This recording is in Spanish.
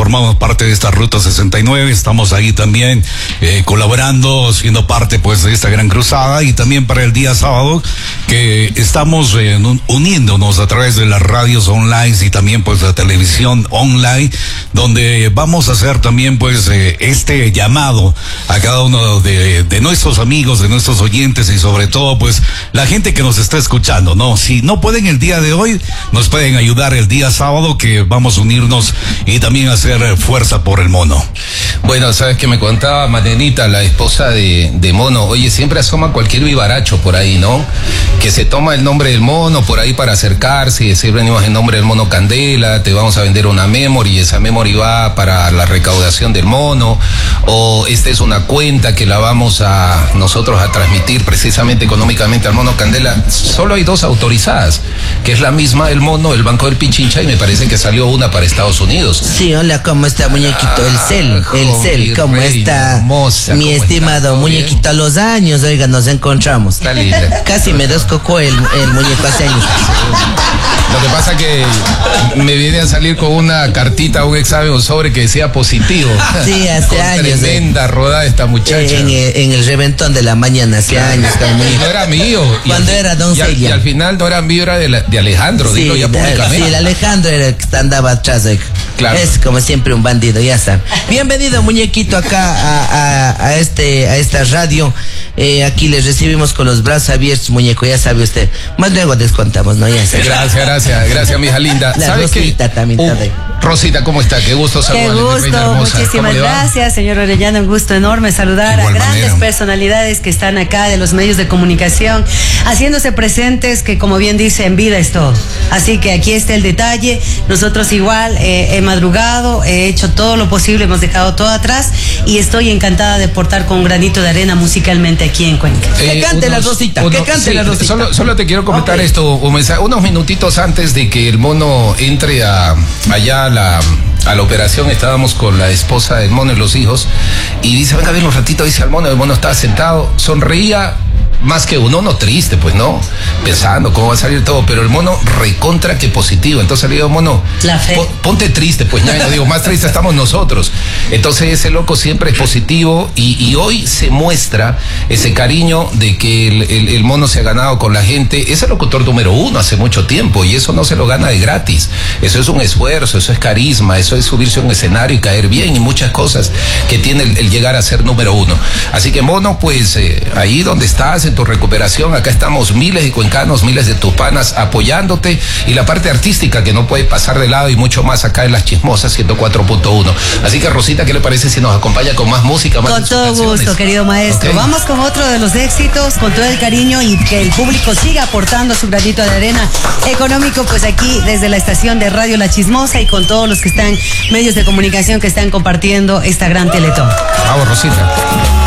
formamos parte de esta Ruta 69, estamos ahí también colaborando, siendo parte pues de esta gran cruzada, y también para el día sábado que estamos uniéndonos a través de las radios online y también pues la televisión online, donde vamos a hacer también pues este llamado a cada uno de nuestros amigos, de nuestros oyentes, y sobre todo pues la gente que nos está escuchando, ¿no? Si no pueden el día de hoy, nos pueden ayudar el día sábado, que vamos a unirnos y también hacer fuerza por el mono. Bueno, sabes que me contaba Marenita, la esposa de Mono, oye, siempre asoma cualquier vivaracho por ahí, ¿no? Que se toma el nombre del mono por ahí para acercarse y decir, venimos en nombre del mono Candela, te vamos a vender una memory, y esa memory va para la recaudación del mono, o esta es una cuenta que la vamos a nosotros a transmitir precisamente económicamente al mono Candela. Solo hay dos autorizadas, que es la misma, el mono, el Banco del Pichincha, y me parece que salió una para Estados Unidos. Sí, hola, ¿cómo está, muñequito? El cel, ¿cómo está? Hermosa, mi estimado está, muñequito, a los años, oiga, nos encontramos. Está linda. Casi me descocó el muñeco hace años. Lo que pasa que me viene a salir con una cartita, un examen, un sobre que decía positivo. Sí, hace años. Tremenda rodada esta muchacha. En el reventón de la mañana, hace años. No era mío. Cuando era doncella. Y al final no era mío, era de Alejandro, sí, digo ya públicamente. Sí, el Alejandro era el que andaba atrás. Claro. Es como siempre un bandido, ya está. Bienvenido, muñequito, acá a esta radio. Aquí les recibimos con los brazos abiertos, muñeco, ya sabe usted. Más luego descontamos, ¿no? Ya sabe. Gracias, mi hija linda. La ¿Sabes Rosita qué? también está ahí. Rosita, ¿cómo está? Qué gusto saludarle. Qué gusto, muchísimas gracias, señor Orellana, un gusto enorme saludar a grandes personalidades que están acá de los medios de comunicación, haciéndose presentes, que como bien dice, en vida es todo. Así que aquí está el detalle. Nosotros igual he madrugado, he hecho todo lo posible, hemos dejado todo atrás, y estoy encantada de portar con un granito de arena musicalmente aquí en Cuenca. Que cante la Rosita, que cante la Rosita. Solo te quiero comentar esto, unos minutitos antes de que el mono entre allá a la operación. Estábamos con la esposa del mono y los hijos, y dice, venga a ver un ratito, dice al mono. El mono estaba sentado, sonreía más que uno, no triste, pues no, pensando cómo va a salir todo, pero el mono recontra que positivo. Entonces le digo, mono, ponte triste, pues ya, digo, más triste estamos nosotros. Entonces ese loco siempre es positivo, y hoy se muestra ese cariño de que el mono se ha ganado con la gente. Es el locutor número 1 hace mucho tiempo, y eso no se lo gana de gratis. Eso es un esfuerzo, eso es carisma, eso es subirse a un escenario y caer bien, y muchas cosas que tiene el llegar a ser número 1. Así que, mono, pues ahí donde estás, en tu recuperación, acá estamos miles de cuencanos, miles de tupanas apoyándote, y la parte artística que no puede pasar de lado, y mucho más acá en Las Chismosas 104.1. Así que, Rosita, ¿qué le parece si nos acompaña con más música? Más con todo gusto, querido maestro. Okay. Vamos con otro de los éxitos, con todo el cariño, y que el público siga aportando su granito de arena económico, pues aquí desde la estación de Radio La Chismosa, y con todos los que están medios de comunicación que están compartiendo esta gran Teletón. Vamos, Rosita.